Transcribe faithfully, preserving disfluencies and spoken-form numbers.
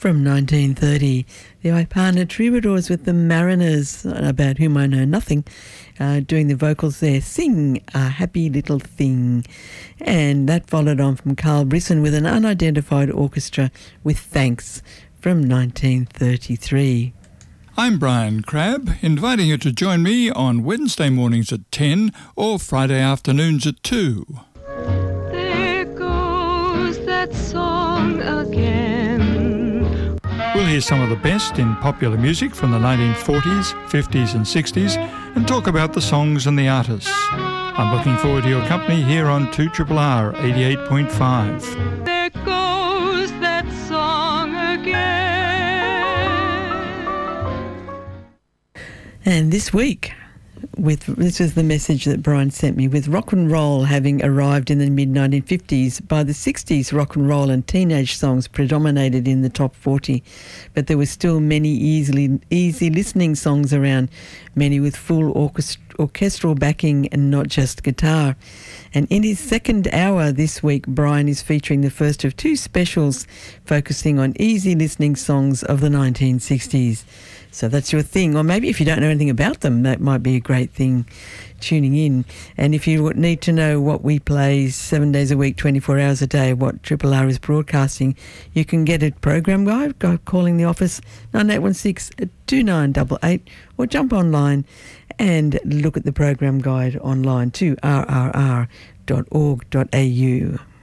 from nineteen thirty. The Ipana Troubadours with the Mariners, about whom I know nothing, uh, doing the vocals there. Sing a Happy Little Thing. And that followed on from Carl Brisson with an unidentified orchestra with Thanks from nineteen thirty-three. I'm Brian Crabb, inviting you to join me on Wednesday mornings at ten or Friday afternoons at two. There goes that song again. We'll hear some of the best in popular music from the nineteen forties, fifties and sixties and talk about the songs and the artists. I'm looking forward to your company here on two R R R eighty-eight point five. There goes that song again. And this week, with this is the message that Brian sent me, with rock and roll having arrived in the mid nineteen fifties, by the sixties rock and roll and teenage songs predominated in the top forty, but there were still many easily easy listening songs around, many with full orchest- orchestral backing and not just guitar. And in his second hour this week, Brian is featuring the first of two specials focusing on easy listening songs of the nineteen sixties. So that's your thing. Or maybe if you don't know anything about them, that might be a great thing tuning in. And if you need to know what we play seven days a week, twenty-four hours a day, what Triple R is broadcasting, you can get a program guide, go calling the office nine eight one six, two nine eight eight, or jump online and look at the program guide online to r r r dot org dot a u.